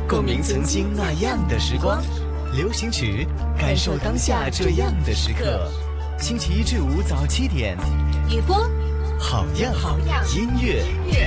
共鸣曾经那样的时光。流行曲，感受当下这样的时刻。星期一至五早7点， 雨波， 好样音乐。